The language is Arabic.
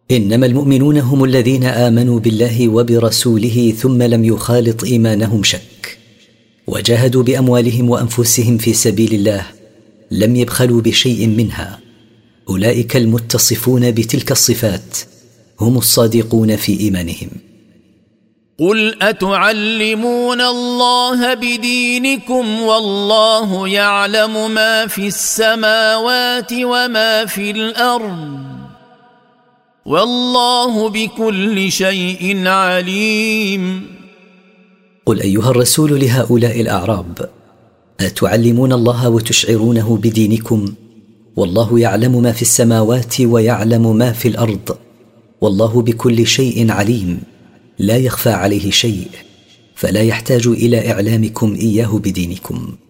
إنما المؤمنون هم الذين آمنوا بالله وبرسوله ثم لم يخالط إيمانهم شك، وجاهدوا بأموالهم وأنفسهم في سبيل الله، لم يبخلوا بشيء منها. أولئك المتصفون بتلك الصفات هم الصادقون في إيمانهم. قل أتعلمون الله بدينكم والله يعلم ما في السماوات وما في الأرض والله بكل شيء عليم. قل أيها الرسول لهؤلاء الأعراب: أتعلمون الله وتشعرونه بدينكم والله يعلم ما في السماوات ويعلم ما في الأرض والله بكل شيء عليم، لا يخفى عليه شيء، فلا يحتاج إلى إعلامكم إياه بدينكم.